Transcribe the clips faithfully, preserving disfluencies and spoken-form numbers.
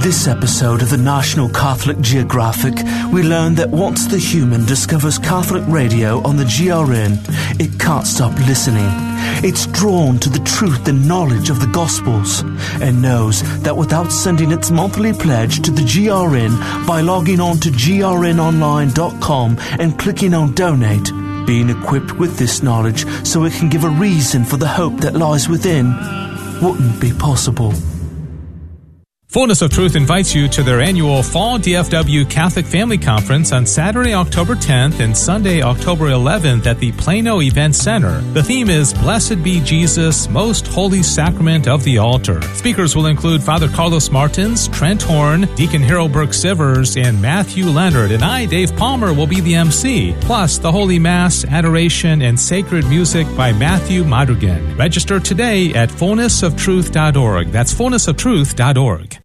this episode of the National Catholic Geographic, we learn that once the human discovers Catholic radio on the G R N, it can't stop listening. It's drawn to the truth and knowledge of the Gospels and knows that without sending its monthly pledge to the G R N by logging on to G R N online dot com and clicking on Donate, being equipped with this knowledge so it can give a reason for the hope that lies within wouldn't be possible. Fullness of Truth invites you to their annual Fall D F W Catholic Family Conference on Saturday, October tenth and Sunday, October eleventh at the Plano Event Center. The theme is Blessed be Jesus, Most Holy Sacrament of the Altar. Speakers will include Father Carlos Martins, Trent Horn, Deacon Harold Burke-Sivers, and Matthew Leonard, and I, Dave Palmer, will be the M C. Plus, the Holy Mass, adoration, and sacred music by Matthew Madrigan. Register today at fullness of truth dot org. That's fullness of truth dot org.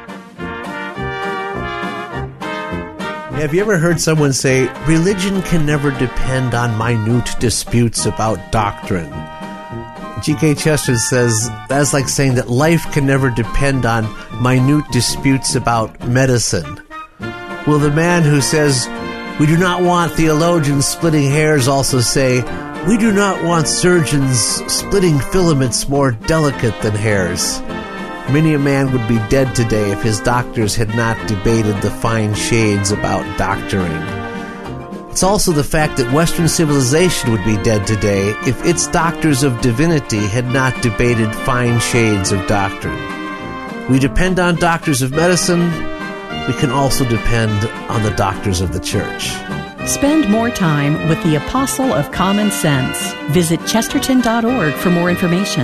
Have you ever heard someone say, religion can never depend on minute disputes about doctrine? G K Chesterton says, that's like saying that life can never depend on minute disputes about medicine. Will the man who says, we do not want theologians splitting hairs also say, we do not want surgeons splitting filaments more delicate than hairs? Many a man would be dead today if his doctors had not debated the fine shades about doctoring. It's also the fact that Western civilization would be dead today if its doctors of divinity had not debated fine shades of doctrine. We depend on doctors of medicine. We can also depend on the doctors of the Church. Spend more time with the Apostle of Common Sense. Visit chesterton dot org for more information.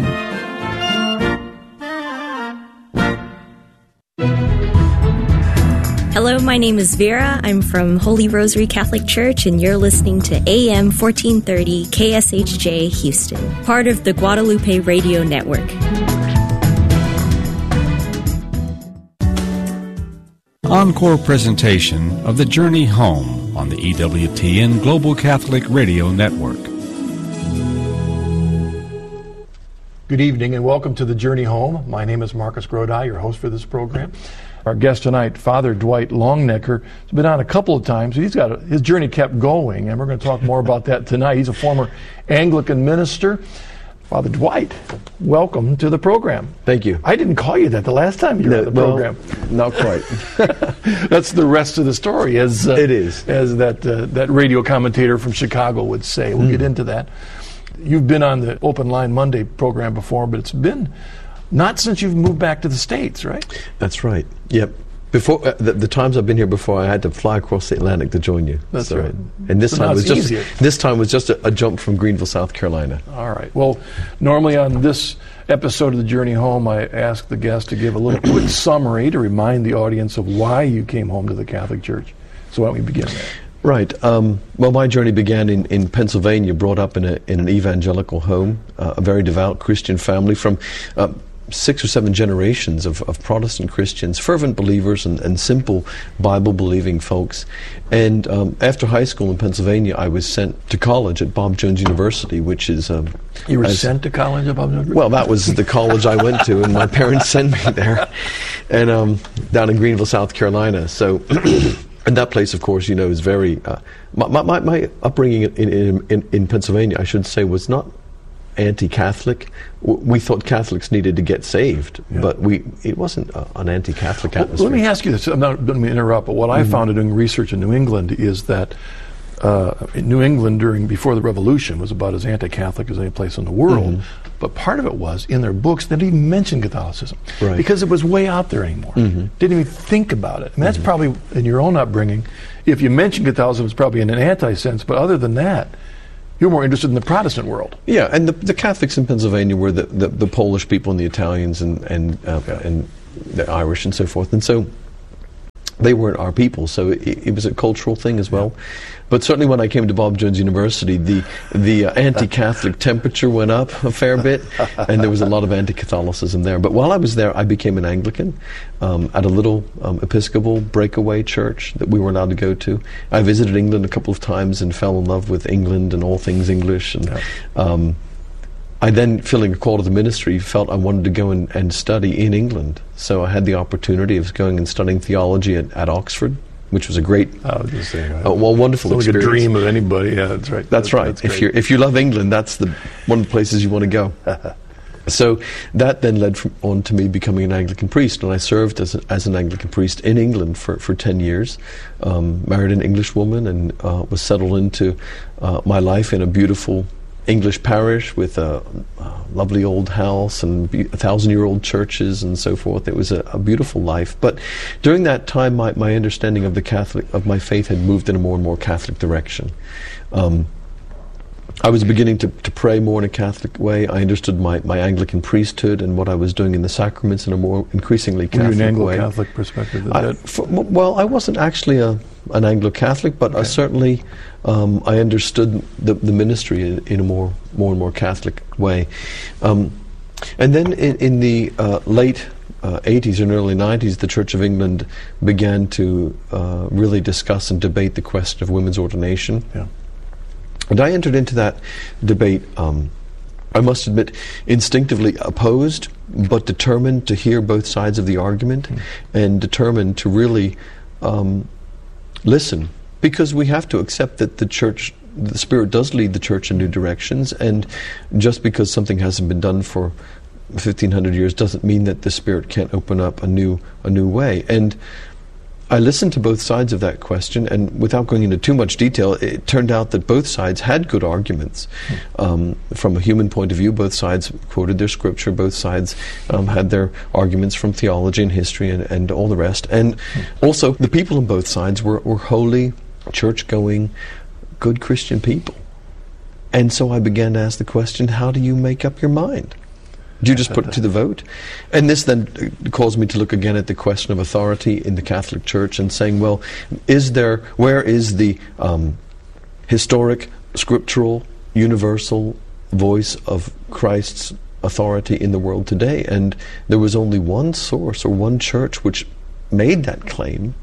Hello, my name is Vera. I'm from Holy Rosary Catholic Church, and you're listening to A M fourteen thirty K S H J Houston, part of the Guadalupe Radio Network. Encore presentation of The Journey Home on the E W T N Global Catholic Radio Network. Good evening and welcome to The Journey Home. My name is Marcus Grodi, your host for this program. Our guest tonight, Father Dwight Longnecker, has been on a couple of times. He's got a, his journey kept going, and we're going to talk more about that tonight. He's a former Anglican minister. Father Dwight, welcome to the program. Thank you. I didn't call you that the last time you were no, on the program. Well, not quite. That's the rest of the story, as uh, it is, as that uh, that radio commentator from Chicago would say. We'll mm. get into that. You've been on the Open Line Monday program before, but it's been not since you've moved back to the States, right? That's right. Yep. Before uh, the, the times I've been here before, I had to fly across the Atlantic to join you. That's so, right. And this so time was just easier. this time was just a, a jump from Greenville, South Carolina. All right. Well, normally on this episode of The Journey Home, I ask the guest to give a little quick summary to remind the audience of why you came home to the Catholic Church. So why don't we begin there? Right. Um, well, my journey began in, in Pennsylvania, brought up in, a, in an evangelical home, uh, a very devout Christian family from uh, six or seven generations of, of Protestant Christians, fervent believers and, and simple Bible-believing folks. And um, after high school in Pennsylvania, I was sent to college at Bob Jones University, which is... Um, you were as, sent to college at Bob Jones University? Well, that was the college I went to, and my parents sent me there, and um, down in Greenville, South Carolina. So... And that place, of course, you know, is very... Uh, my, my, my upbringing in, in, in, in Pennsylvania, I should say, was not anti-Catholic. We thought Catholics needed to get saved, yeah. but we it wasn't uh, an anti-Catholic atmosphere. Well, let me ask you this. I'm not going to interrupt, but what mm-hmm. I found in doing research in New England is that uh, in New England during before the Revolution was about as anti-Catholic as any place in the world. Mm-hmm. But part of it was, in their books, they didn't even mention Catholicism. Right. Because it was way out there anymore. Mm-hmm. Didn't even think about it. And that's mm-hmm. probably, in your own upbringing, if you mention Catholicism, it's probably in an anti-sense. But other than that, you're more interested in the Protestant world. Yeah, and the, the Catholics in Pennsylvania were the, the, the Polish people and the Italians and, and, uh, yeah. and the Irish and so forth. And so they weren't our people, so it, it was a cultural thing as well. Yeah. But certainly when I came to Bob Jones University, the the uh, anti-Catholic temperature went up a fair bit, and there was a lot of anti-Catholicism there. But while I was there, I became an Anglican um, at a little um, Episcopal breakaway church that we were allowed to go to. I visited England a couple of times and fell in love with England and all things English. And yeah. um, I then, feeling a call to the ministry, felt I wanted to go and, and study in England. So I had the opportunity of going and studying theology at, at Oxford, which was a great, I was just saying, uh, well, wonderful it's experience. Like a dream of anybody. Yeah, that's right. That's, that's right. That's if you if you love England, that's the one of the places you want to go. So that then led from, on to me becoming an Anglican priest, and I served as, a, as an Anglican priest in England for, for ten years, um, married an English woman, and uh, was settled into uh, my life in a beautiful English parish with a, a lovely old house and be- a thousand-year-old churches and so forth. It was a, a beautiful life. But during that time, my, my understanding of the Catholic, of my faith had moved in a more and more Catholic direction. Um, I was beginning to, to pray more in a Catholic way. I understood my, my Anglican priesthood and what I was doing in the sacraments in a more increasingly Catholic way. Were you an Anglo-Catholic perspective? I, for, well, I wasn't actually a, an Anglo-Catholic, but okay. I certainly um, I understood the, the ministry in, in a more more and more Catholic way. Um, and then in, in the uh, late uh, eighties and early nineties, the Church of England began to uh, really discuss and debate the question of women's ordination. Yeah. And I entered into that debate, um, I must admit, instinctively opposed, but determined to hear both sides of the argument mm. and determined to really um, listen. Because we have to accept that the church, the Spirit does lead the church in new directions, and just because something hasn't been done for fifteen hundred years doesn't mean that the Spirit can't open up a new, a new way. And I listened to both sides of that question, and without going into too much detail, it turned out that both sides had good arguments. Mm. Um, from a human point of view, both sides quoted their scripture, both sides um, had their arguments from theology and history and, and all the rest. And mm. also, the people on both sides were, were holy, church-going, good Christian people. And so I began to ask the question, how do you make up your mind? Do you just put it to the vote? And this then uh, caused me to look again at the question of authority in the Catholic Church and saying, well, is there, where is the um, historic, scriptural, universal voice of Christ's authority in the world today? And there was only one source or one church which made that claim.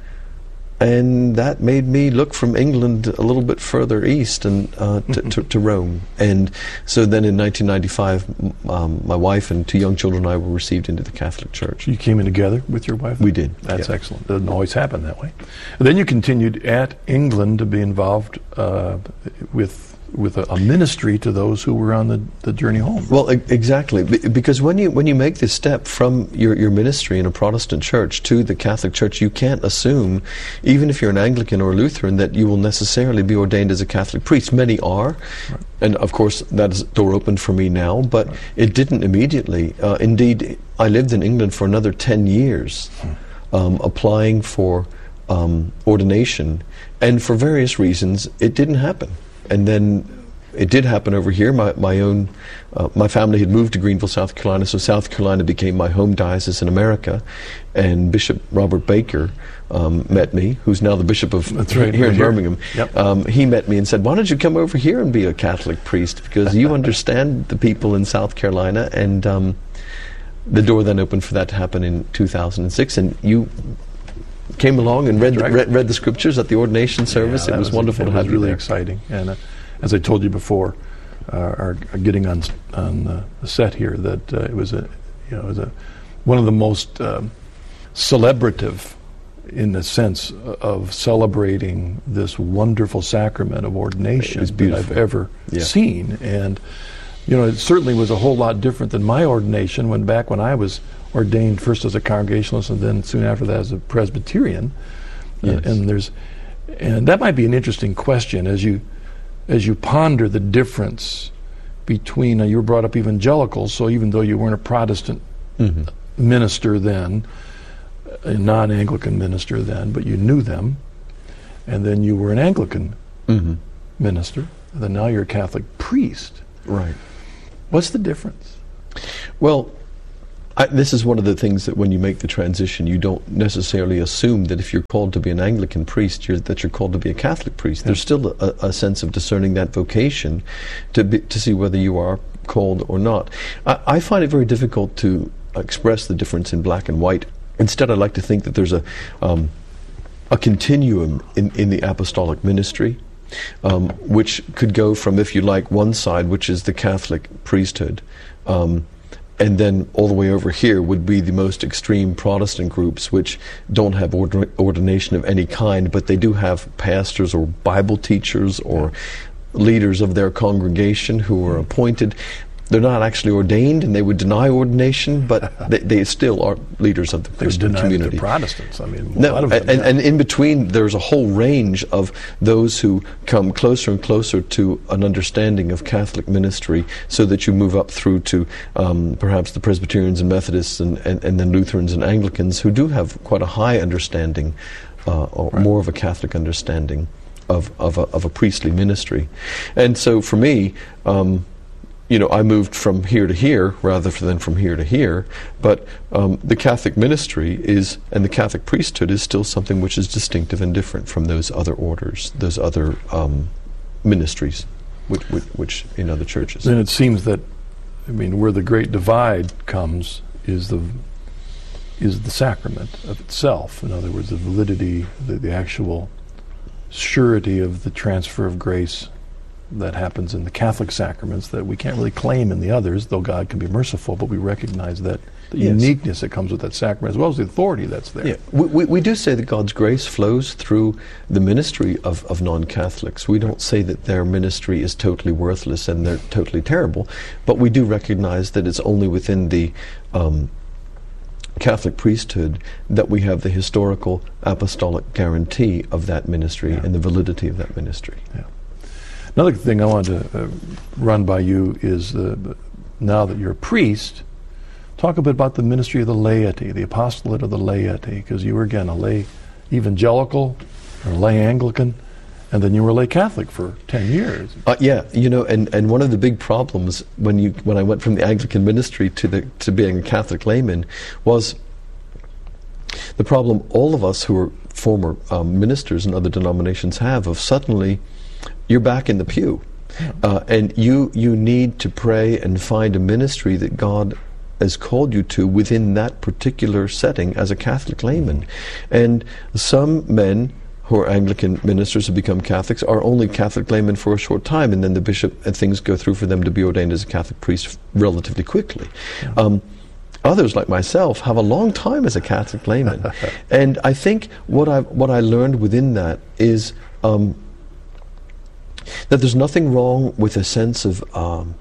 And that made me look from England a little bit further east and uh, to, to, to Rome. And so then in nineteen ninety-five, um, my wife and two young children and I were received into the Catholic Church. You came in together with your wife? We did. That's yeah. excellent. Doesn't always happen that way. And then you continued at England to be involved uh, with with a, a ministry to those who were on the, the journey home. Well, e- exactly. B- because when you when you make this step from your, your ministry in a Protestant church to the Catholic Church, you can't assume, even if you're an Anglican or Lutheran, that you will necessarily be ordained as a Catholic priest. Many are. Right. And of course, that is door open for me now, but right. it didn't immediately. Uh, indeed, I lived in England for another ten years, hmm. um, applying for um, ordination, and for various reasons, it didn't happen. And then it did happen over here. My my own, uh, my family had moved to Greenville, South Carolina, so South Carolina became my home diocese in America. And Bishop Robert Baker um, met me, who's now the bishop of That's right, here right in here. Birmingham. Yep. Um, he met me and said, "Why don't you come over here and be a Catholic priest? Because you understand the people in South Carolina." And um, the door then opened for that to happen in two thousand six. And you came along and read, right. read read the scriptures at the ordination service. Yeah, it was, was wonderful it to have was really you there. exciting. And uh, as I told you before, uh, our, our getting on on uh, the set here, that uh, it was a you know it was a one of the most um, celebrative, in the sense of celebrating this wonderful sacrament of ordination that I've ever yeah. seen. And you know, it certainly was a whole lot different than my ordination when back when I was ordained first as a Congregationalist and then soon after that as a Presbyterian. Yes. Uh, and there's, and that might be an interesting question as you, as you ponder the difference between. Uh, you were brought up evangelical, so even though you weren't a Protestant mm-hmm. minister then, a non-Anglican minister then, but you knew them, and then you were an Anglican mm-hmm. minister, and then now you're a Catholic priest. Right. What's the difference? Well, I, this is one of the things that when you make the transition, you don't necessarily assume that if you're called to be an Anglican priest, you're, that you're called to be a Catholic priest. Yeah. There's still a, a sense of discerning that vocation to be, to see whether you are called or not. I, I find it very difficult to express the difference in black and white. Instead, I like to think that there's a um, a continuum in, in the apostolic ministry. um, which could go from, if you like, one side, which is the Catholic priesthood, um, and then all the way over here would be the most extreme Protestant groups, which don't have ordina- ordination of any kind, but they do have pastors or Bible teachers or leaders of their congregation who are appointed. They're not actually ordained, and they would deny ordination, but they, they still are leaders of the Christian community. The Protestants, I mean, a no, lot of them, and, yeah. and in between, there's a whole range of those who come closer and closer to an understanding of Catholic ministry, so that you move up through to um, perhaps the Presbyterians and Methodists, and, and, and then Lutherans and Anglicans, who do have quite a high understanding, uh, or right. more of a Catholic understanding of of a, of a priestly ministry. And so, for me, Um, you know, I moved from here to here rather than from here to here, but um, the Catholic ministry is, and the Catholic priesthood is still something which is distinctive and different from those other orders, those other um, ministries, which, which, which in other churches. Then it seems that, I mean, where the great divide comes is the is the sacrament of itself. In other words, the validity, the, the actual surety of the transfer of grace that happens in the Catholic sacraments that we can't really claim in the others, though God can be merciful, but we recognize that the yes. uniqueness that comes with that sacrament, as well as the authority that's there. Yeah. We, we, we do say that God's grace flows through the ministry of, of non-Catholics. We don't say that their ministry is totally worthless and they're totally terrible, but we do recognize that it's only within the um, Catholic priesthood that we have the historical apostolic guarantee of that ministry yeah. and the validity of that ministry. Yeah. Another thing I wanted to uh, run by you is, uh, now that you're a priest, talk a bit about the ministry of the laity, the apostolate of the laity, because you were, again, a lay evangelical, or lay Anglican, and then you were a lay Catholic for ten years. Uh, yeah, you know, and, and one of the big problems when you when I went from the Anglican ministry to the to being a Catholic layman was the problem all of us who are former um, ministers in other denominations have of suddenly you're back in the pew, uh, and you you need to pray and find a ministry that God has called you to within that particular setting as a Catholic layman. And some men who are Anglican ministers who become Catholics are only Catholic laymen for a short time, and then the bishop and things go through for them to be ordained as a Catholic priest relatively quickly. Yeah. Um, Others, like myself, have a long time as a Catholic layman. And I think what I what I learned within that is um, that there's nothing wrong with a sense of um,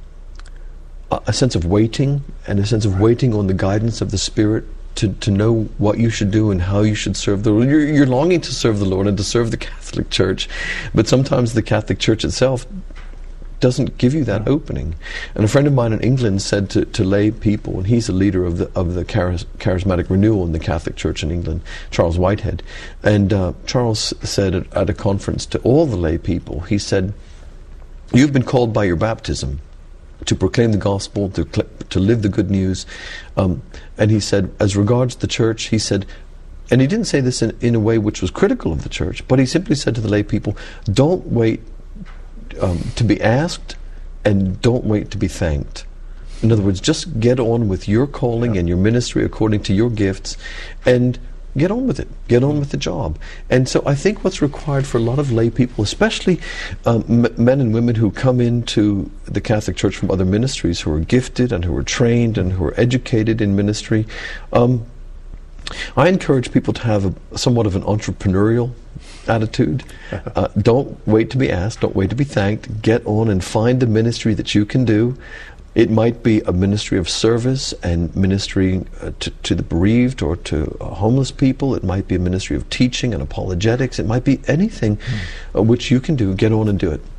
a sense of waiting, and a sense of waiting on the guidance of the Spirit to, to know what you should do and how you should serve the Lord. You're, you're longing to serve the Lord and to serve the Catholic Church, but sometimes the Catholic Church itself doesn't give you that opening. And a friend of mine in England said to, to lay people, and he's a leader of the of the charis, charismatic renewal in the Catholic Church in England, Charles Whitehead, and uh, Charles said at, at a conference to all the lay people, he said, "You've been called by your baptism to proclaim the gospel, to to live the good news," um, and he said, as regards the church, he said, and he didn't say this in, in a way which was critical of the church, but he simply said to the lay people, don't wait Um, to be asked, and don't wait to be thanked. In other words, just get on with your calling and your ministry according to your gifts, and get on with it. Get on with the job. And so I think what's required for a lot of lay people, especially um, m- men and women who come into the Catholic Church from other ministries, who are gifted and who are trained and who are educated in ministry, um, I encourage people to have a, somewhat of an entrepreneurial attitude. Uh, don't wait to be asked, don't wait to be thanked. Get on and find the ministry that you can do. It might be a ministry of service and ministry uh, to, to the bereaved or to uh, homeless people. It might be a ministry of teaching and apologetics. It might be anything mm. uh, which you can do. Get on and do it.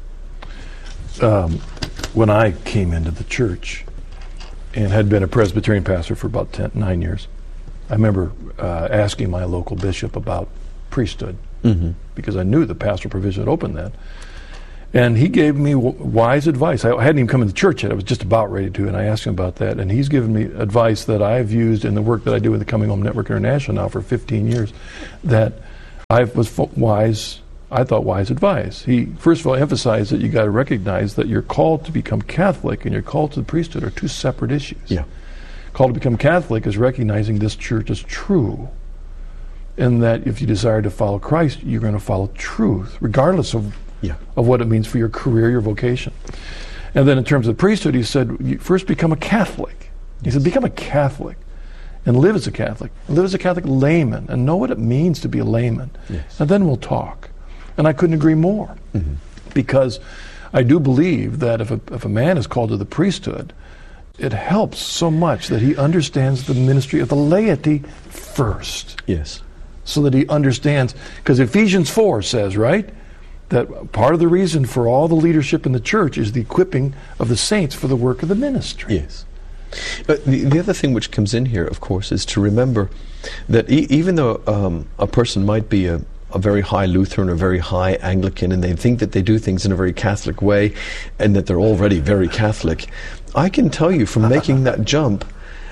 Um, when I came into the church and had been a Presbyterian pastor for about ten, nine years, I remember uh, asking my local bishop about priesthood, mm-hmm. because I knew the pastoral provision had opened that. And he gave me w- wise advice. I hadn't even come into church yet. I was just about ready to, and I asked him about that. And he's given me advice that I've used in the work that I do with the Coming Home Network International now for fifteen years, that I was fo- wise, I thought wise advice. He, first of all, emphasized that you got to recognize that you're called to become Catholic and you're called to the priesthood are two separate issues. Yeah. Called to become Catholic is recognizing this church is true, and that if you desire to follow Christ, you're going to follow truth, regardless of yeah. of what it means for your career, your vocation. And then in terms of the priesthood, he said, you first become a Catholic. He said, become a Catholic and live as a Catholic. Live as a Catholic layman and know what it means to be a layman. Yes. And then we'll talk. And I couldn't agree more. Mm-hmm. Because I do believe that if a, if a man is called to the priesthood, it helps so much that he understands the ministry of the laity first. Yes. So that he understands, because Ephesians four says, right, that part of the reason for all the leadership in the church is the equipping of the saints for the work of the ministry. Yes. But the, the other thing which comes in here, of course, is to remember that e- even though um, a person might be a, a very high Lutheran or very high Anglican, and they think that they do things in a very Catholic way, and that they're already very Catholic, I can tell you from making that jump,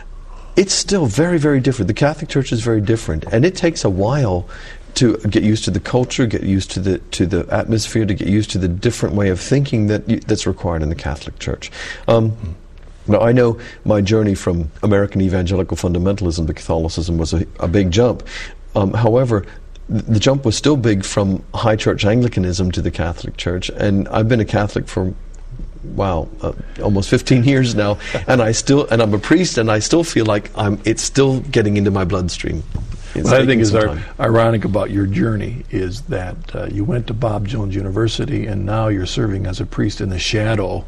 it's still very, very different. The Catholic Church is very different, and it takes a while to get used to the culture, get used to the to the atmosphere, to get used to the different way of thinking that you, that's required in the Catholic Church. Um, Now, I know my journey from American evangelical fundamentalism to Catholicism was a, a big jump. Um, however, th- the jump was still big from high church Anglicanism to the Catholic Church, and I've been a Catholic for, wow, uh, almost fifteen years now, and I still, and I'm a priest, and I still feel like I'm. It's still getting into my bloodstream. It's what I think is ar- ironic about your journey is that uh, you went to Bob Jones University, and now you're serving as a priest in the shadow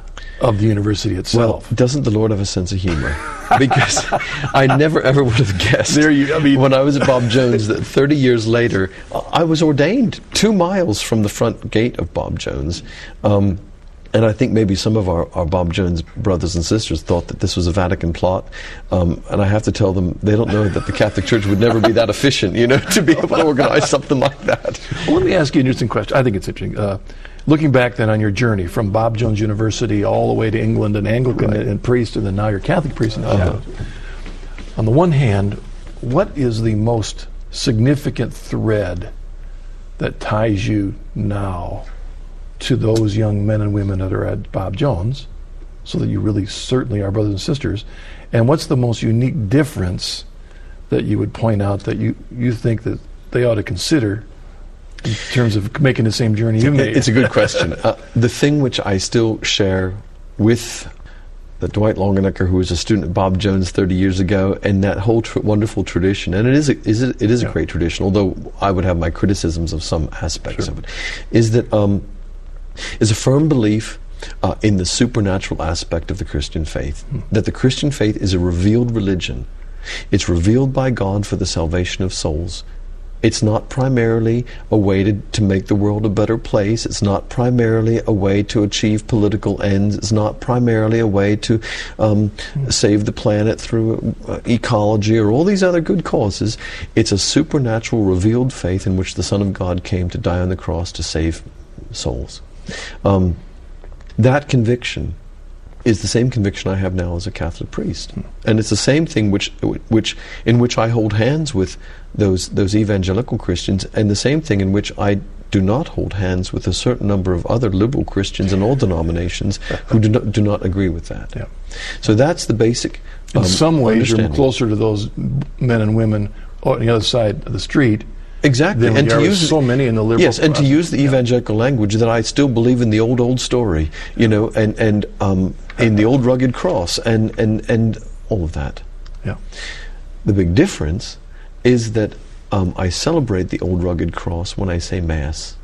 of the university itself. Well, doesn't the Lord have a sense of humor? Because I never ever would have guessed. There you, I mean, when I was at Bob Jones, that thirty years later, I was ordained two miles from the front gate of Bob Jones. Um, and I think maybe some of our, our Bob Jones brothers and sisters thought that this was a Vatican plot. Um, and I have to tell them, they don't know that the Catholic Church would never be that efficient, you know, to be able to organize something like that. Well, let me ask you an interesting question. I think it's interesting. Uh, Looking back then on your journey from Bob Jones University all the way to England and Anglican Right. and, and priest, and then now you're Catholic priest in the Uh-huh. shadows. On the one hand, what is the most significant thread that ties you now to those young men and women that are at Bob Jones, so that you really certainly are brothers and sisters? And what's the most unique difference that you would point out that you, you think that they ought to consider in terms of making the same journey you made? It's a good question. Uh, the thing which I still share with the Dwight Longenecker, who was a student at Bob Jones thirty years ago, and that whole tr- wonderful tradition, and it is a, is it, it is Yeah. a great tradition, although I would have my criticisms of some aspects Sure. of it, is that um, is a firm belief uh, in the supernatural aspect of the Christian faith, Hmm. that the Christian faith is a revealed religion. It's revealed by God for the salvation of souls. It's not primarily a way to, to make the world a better place. It's not primarily a way to achieve political ends. It's not primarily a way to um, save the planet through uh, ecology or all these other good causes. It's a supernatural, revealed faith in which the Son of God came to die on the cross to save souls. Um, that conviction is the same conviction I have now as a Catholic priest, and it's the same thing which, which, in which I hold hands with those those evangelical Christians, and the same thing in which I do not hold hands with a certain number of other liberal Christians in all denominations who do not do not agree with that. Yeah. So that's the basic. In um, some ways, you're understanding. closer to those men and women on the other side of the street. Exactly, Than and you to are with use so many in the liberal. yes, and to process. use the Yeah. evangelical language that I still believe in the old old story, you know, and and um, in the old rugged cross, and and and all of that. Yeah. The big difference is that um, I celebrate the old rugged cross when I say Mass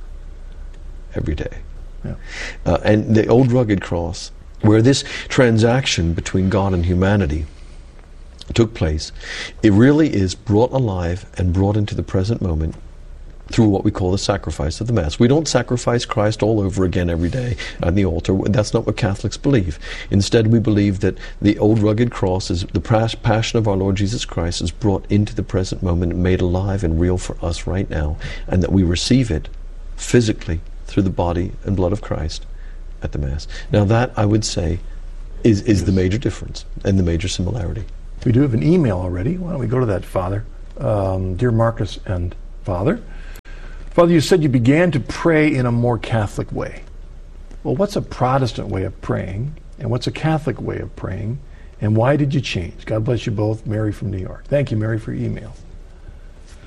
every day, Yeah. uh, and the old rugged cross, where this transaction between God and humanity took place, it really is brought alive and brought into the present moment through what we call the sacrifice of the Mass. We don't sacrifice Christ all over again every day on the altar. That's not what Catholics believe. Instead, we believe that the old rugged cross, is the passion of our Lord Jesus Christ, is brought into the present moment and made alive and real for us right now, and that we receive it physically through the body and blood of Christ at the Mass. Now that, I would say, is, is the major difference and the major similarity. We do have an email already. Why don't we go to that, Father? Um, Dear Marcus and Father, Father, you said you began to pray in a more Catholic way. Well, what's a Protestant way of praying, and what's a Catholic way of praying, and why did you change? God bless you both. Mary from New York. Thank you, Mary, for your email.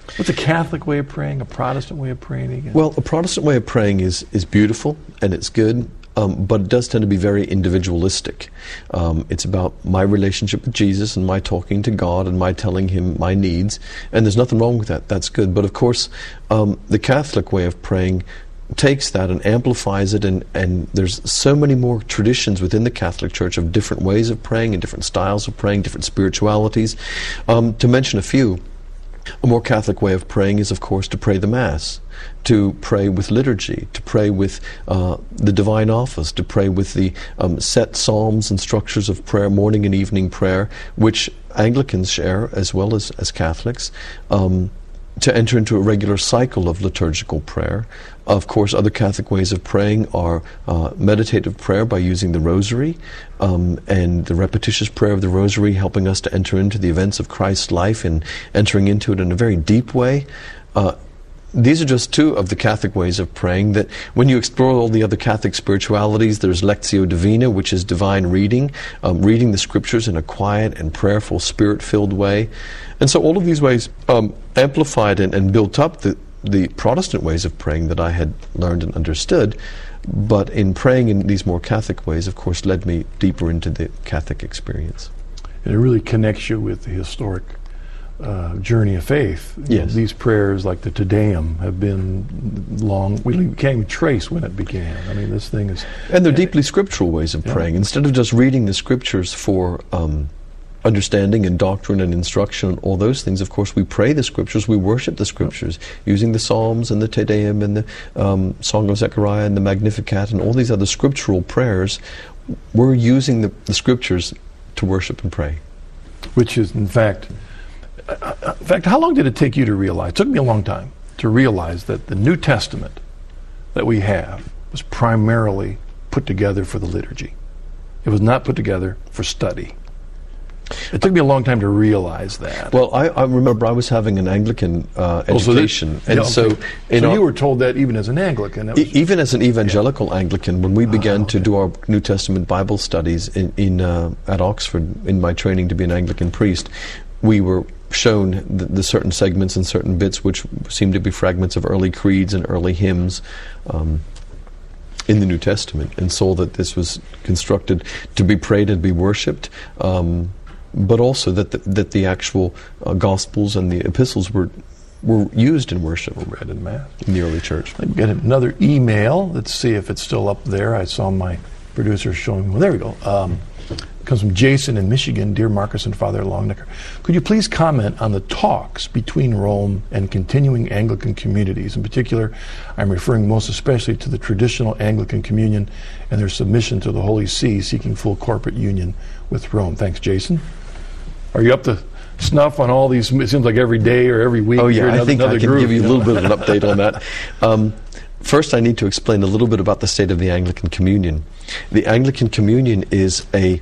What's a Catholic way of praying, a Protestant way of praying again? Well, a Protestant way of praying is, is beautiful and it's good, um, but it does tend to be very individualistic. Um, it's about my relationship with Jesus and my talking to God and my telling Him my needs, and there's nothing wrong with that. That's good. But of course, um, the Catholic way of praying takes that and amplifies it, and, and there's so many more traditions within the Catholic Church of different ways of praying and different styles of praying, different spiritualities. Um, to mention a few, a more Catholic way of praying is, of course, to pray the Mass, to pray with liturgy, to pray with uh, the divine office, to pray with the um, set psalms and structures of prayer, morning and evening prayer, which Anglicans share as well as, as Catholics, um, to enter into a regular cycle of liturgical prayer. Of course, other Catholic ways of praying are uh, meditative prayer by using the Rosary, um, and the repetitious prayer of the Rosary helping us to enter into the events of Christ's life and entering into it in a very deep way. Uh, These are just two of the Catholic ways of praying that when you explore all the other Catholic spiritualities, there's Lectio Divina, which is divine reading, um, reading the Scriptures in a quiet and prayerful, Spirit-filled way. And so all of these ways um, amplified and, and built up the, the Protestant ways of praying that I had learned and understood. But in praying in these more Catholic ways, of course, led me deeper into the Catholic experience. And it really connects you with the historic Uh, journey of faith. Yes. You know, these prayers like the Te Deum have been long, we can't even trace when it began. I mean, this thing is... And they're deeply scriptural ways of yeah. praying. Instead of just reading the Scriptures for um, understanding and doctrine and instruction and all those things, of course, we pray the Scriptures, we worship the Scriptures, yeah. using the Psalms and the Te Deum and the um, Song of Zechariah and the Magnificat and all these other scriptural prayers. We're using the, the Scriptures to worship and pray. Which is, in fact... In fact, how long did it take you to realize? It took me a long time to realize that the New Testament that we have was primarily put together for the liturgy. It was not put together for study. It took me a long time to realize that. Well, I, I remember I was having an Anglican uh, oh, so education, that, and yeah, so, okay. you, so know, you were told that even as an Anglican. That was, e- even as an evangelical yeah. Anglican, when we began oh, okay. to do our New Testament Bible studies in, in uh, at Oxford, in my training to be an Anglican priest, we were shown the, the certain segments and certain bits which seemed to be fragments of early creeds and early hymns um, in the New Testament, and saw that this was constructed to be prayed and be worshipped, um, but also that the, that the actual uh, Gospels and the epistles were were used in worship, were read in Mass in the early church. I've got another email. Let's see if it's still up there. I saw my producer showing me. Well, there we go. Um, comes from Jason in Michigan. Dear Marcus and Father Longnecker, could you please comment on the talks between Rome and continuing Anglican communities? In particular, I'm referring most especially to the traditional Anglican communion and their submission to the Holy See, seeking full corporate union with Rome. Thanks, Jason. Are you up to snuff on all these? It seems like every day or every week. Oh yeah, another, I think I can group, give you, you a know? little bit of an update on that. Um, First, I need to explain a little bit about the state of the Anglican Communion. The Anglican Communion is a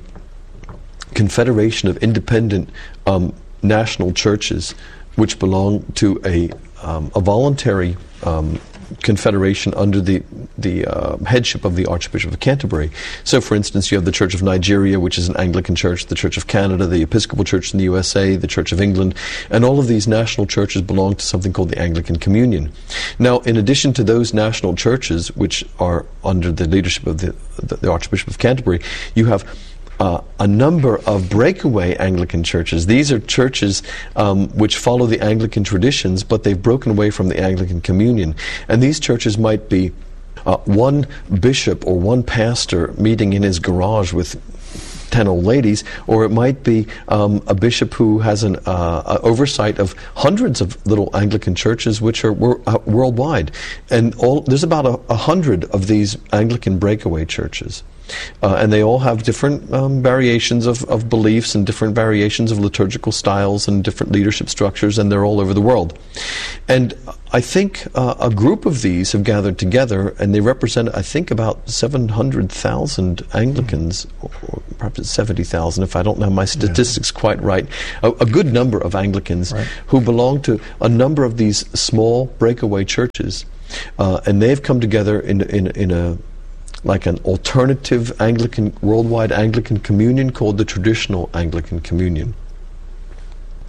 confederation of independent um, national churches which belong to a, um, a voluntary um, confederation under the the uh, headship of the Archbishop of Canterbury. So, for instance, you have the Church of Nigeria, which is an Anglican church, the Church of Canada, the Episcopal Church in the U S A, the Church of England, and all of these national churches belong to something called the Anglican Communion. Now, in addition to those national churches, which are under the leadership of the, the, the Archbishop of Canterbury, you have Uh, a number of breakaway Anglican churches. These are churches um, which follow the Anglican traditions, but they've broken away from the Anglican Communion. And these churches might be uh, one bishop or one pastor meeting in his garage with ten old ladies, or it might be um, a bishop who has an uh, oversight of hundreds of little Anglican churches which are wor- uh, worldwide. And all, there's about a, a hundred of these Anglican breakaway churches. Uh, and they all have different um, variations of, of beliefs and different variations of liturgical styles and different leadership structures, and they're all over the world. And I think uh, a group of these have gathered together, and they represent, I think, about seven hundred thousand Anglicans, or, or perhaps it's seventy thousand if I don't have my statistics yeah. quite right, a, a good number of Anglicans right. who belong to a number of these small breakaway churches, uh, and they've come together in, in, in a like an alternative Anglican, worldwide Anglican communion called the Traditional Anglican Communion.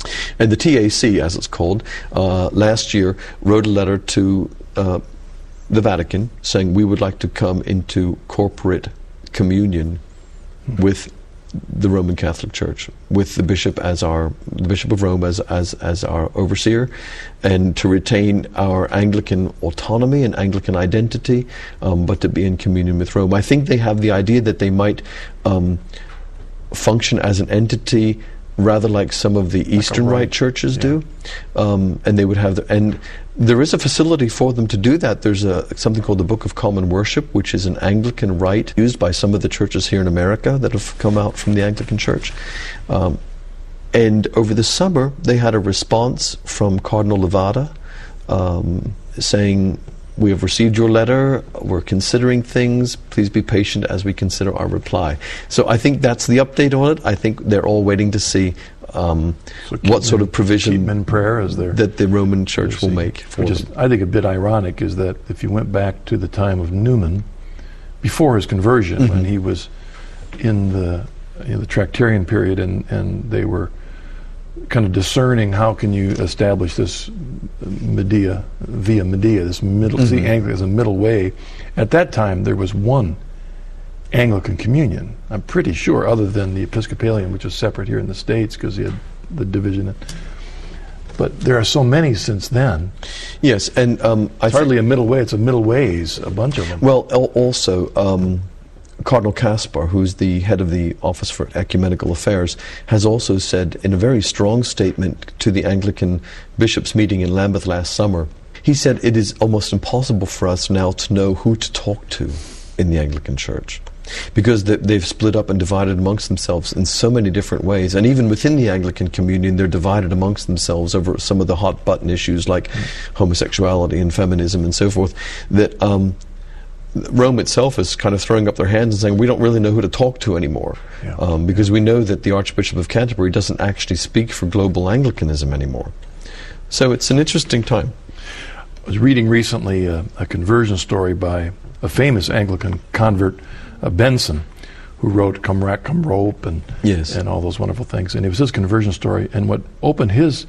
And the T A C, as it's called, uh, last year wrote a letter to uh, the Vatican saying we would like to come into corporate communion mm-hmm. with the Roman Catholic Church, with the bishop as our the Bishop of Rome as as as our overseer, and to retain our Anglican autonomy and Anglican identity, um, but to be in communion with Rome. I think they have the idea that they might um, function as an entity rather like some of the like Eastern Rite right churches yeah. do, um, and they would have the, and there is a facility for them to do that. There's a something called the Book of Common Worship, which is an Anglican rite used by some of the churches here in America that have come out from the Anglican Church. Um, and over the summer, they had a response from Cardinal Levada um, saying, "We have received your letter. We're considering things. Please be patient as we consider our reply." So I think that's the update on it. I think they're all waiting to see um, so what sort of provision keep them in prayer as that the Roman Church will make for Which is, them. I think, a bit ironic is that if you went back to the time of Newman, before his conversion, mm-hmm. when he was in the you know, the Tractarian period, and, and they were kind of discerning how can you establish this Medea, via Medea, this middle, mm-hmm. see Anglican as a middle way. At that time, there was one Anglican communion, I'm pretty sure, other than the Episcopalian, which was separate here in the States because he had the division. But there are so many since then. Yes, and um, it's I hardly a middle way, it's a middle ways, a bunch of them. Well, also, um, Cardinal Kaspar, who's the head of the Office for Ecumenical Affairs, has also said in a very strong statement to the Anglican bishops' meeting in Lambeth last summer, he said it is almost impossible for us now to know who to talk to in the Anglican Church, because they've split up and divided amongst themselves in so many different ways. And even within the Anglican communion, they're divided amongst themselves over some of the hot-button issues like mm. homosexuality and feminism and so forth, that um, Rome itself is kind of throwing up their hands and saying, we don't really know who to talk to anymore, yeah. um, because we know that the Archbishop of Canterbury doesn't actually speak for global Anglicanism anymore. So it's an interesting time. I was reading recently a, a conversion story by a famous Anglican convert, uh, Benson, who wrote Come Rack, Come Rope, and, yes. and all those wonderful things. And it was his conversion story, and what opened his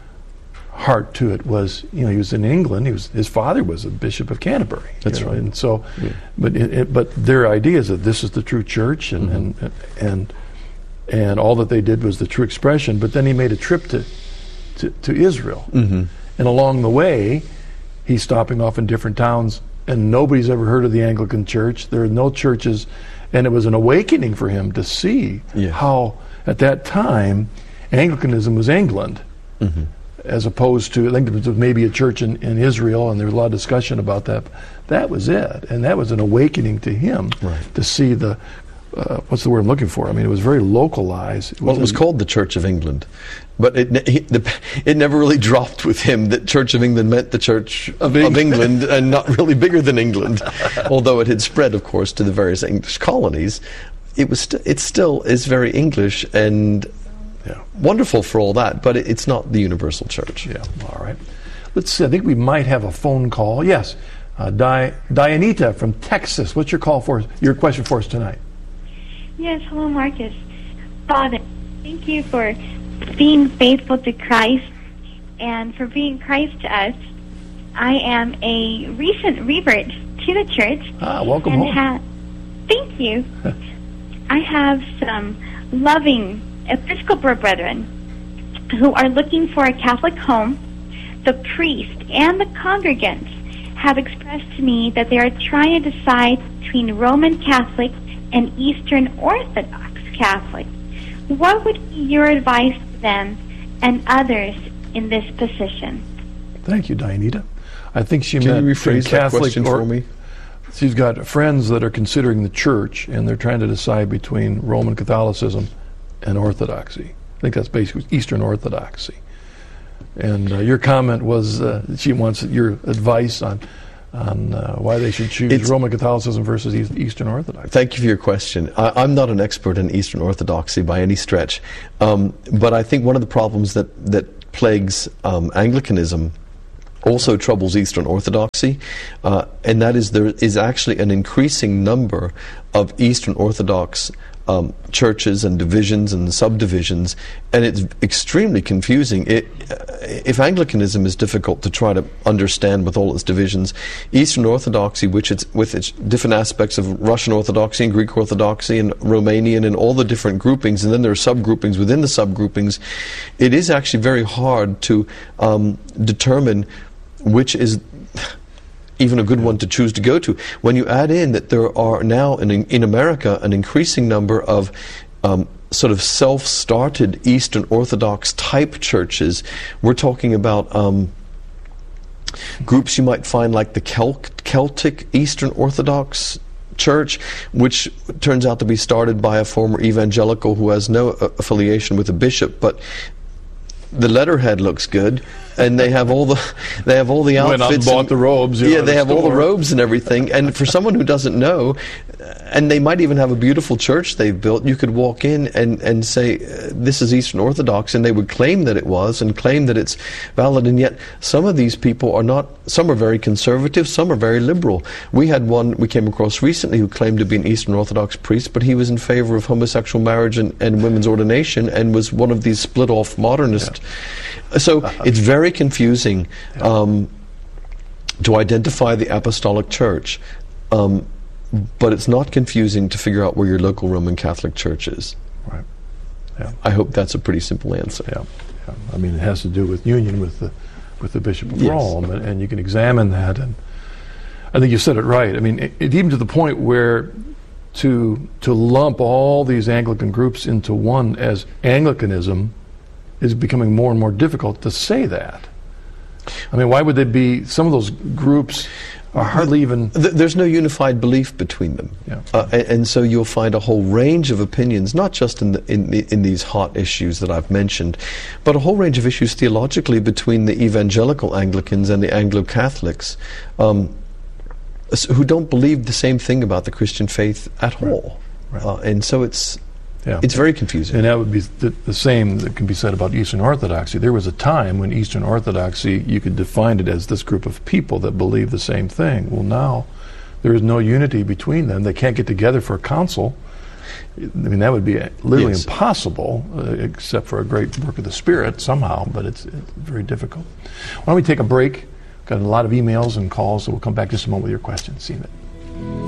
heart to it was, you know, he was in England. He was his father was a bishop of Canterbury. That's you know, right. And so, yeah. but it, it, but their idea is that this is the true church, and mm-hmm. and and and all that they did was the true expression. But then he made a trip to to, to Israel, mm-hmm. and along the way, he's stopping off in different towns, and nobody's ever heard of the Anglican Church. There are no churches, and it was an awakening for him to see yeah. how at that time Anglicanism was England. Mm-hmm. As opposed to, I think there was maybe a church in, in Israel, and there was a lot of discussion about that. That was it, and that was an awakening to him right. to see the, uh, what's the word I'm looking for? I mean, it was very localized. It well, it was called the Church of England, but it he, the, it never really dropped with him that Church of England meant the Church of, of England and not really bigger than England, although it had spread, of course, to the various English colonies. It was st- it still is very English and Yeah. wonderful for all that, but it, it's not the universal church. Yeah, all right. Let's see, I think we might have a phone call. Yes, uh, Di- Dianita from Texas. What's your call for us, your question for us tonight? Yes, hello, Marcus. Father, thank you for being faithful to Christ and for being Christ to us. I am a recent revert to the church. Ah, welcome and home. Ha- thank you. I have some loving Episcopal brethren who are looking for a Catholic home. The priest and the congregants have expressed to me that they are trying to decide between Roman Catholic and Eastern Orthodox Catholic. What would be your advice to them and others in this position? Thank you, Dianita. I think she Can meant you rephrase Catholic that question or, for me? She's got friends that are considering the church, and they're trying to decide between Roman Catholicism and Orthodoxy. I think that's basically Eastern Orthodoxy. And uh, your comment was uh, she wants your advice on on uh, why they should choose it's, Roman Catholicism versus Eastern Orthodoxy. Thank you for your question. I, I'm not an expert in Eastern Orthodoxy by any stretch, um, but I think one of the problems that, that plagues um, Anglicanism also troubles Eastern Orthodoxy, uh, and that is there is actually an increasing number of Eastern Orthodox um, churches and divisions and subdivisions, and it's extremely confusing. It, if Anglicanism is difficult to try to understand with all its divisions, Eastern Orthodoxy, which it's with its different aspects of Russian Orthodoxy and Greek Orthodoxy and Romanian and all the different groupings, and then there are subgroupings within the subgroupings, it is actually very hard to um, determine which is even a good one to choose to go to. When you add in that there are now in, in America an increasing number of um, sort of self-started Eastern Orthodox type churches, we're talking about um, groups you might find like the Celt- Celtic Eastern Orthodox Church, which turns out to be started by a former evangelical who has no uh, affiliation with a bishop, but the letterhead looks good, and they have all the they have all the outfits. Went out and bought and, the robes. You yeah, know, they the have store. all the robes and everything. And for someone who doesn't know, and they might even have a beautiful church they've built, you could walk in and and say, "This is Eastern Orthodox," and they would claim that it was and claim that it's valid. And yet, some of these people are not. Some are very conservative. Some are very liberal. We had one we came across recently who claimed to be an Eastern Orthodox priest, but he was in favor of homosexual marriage and, and women's ordination, and was one of these split-off modernist. Yeah. So it's very confusing um, to identify the Apostolic Church, um, but it's not confusing to figure out where your local Roman Catholic Church is. Right. Yeah. I hope that's a pretty simple answer. Yeah. Yeah. I mean, it has to do with union with the with the Bishop of Yes. Rome, and, and you can examine that. And I think you said it right. I mean, it, it, even to the point where to to lump all these Anglican groups into one as Anglicanism is becoming more and more difficult to say that. I mean, why would they be? Some of those groups are hardly even. Th- There's no unified belief between them, Yeah. uh, and, and so you'll find a whole range of opinions, not just in the, in, the, in these hot issues that I've mentioned, but a whole range of issues theologically between the evangelical Anglicans and the Anglo-Catholics, um, s- who don't believe the same thing about the Christian faith at all, Right. Uh, and so it's Yeah. it's very confusing. And that would be the, the same that can be said about Eastern Orthodoxy. There was a time when Eastern Orthodoxy, you could define it as this group of people that believe the same thing. Well, now there is no unity between them. They can't get together for a council. I mean, that would be literally Yes. impossible, uh, except for a great work of the Spirit somehow, but it's, it's very difficult. Why don't we take a break? Got a lot of emails and calls, so we'll come back just a moment with your questions. See you in a minute.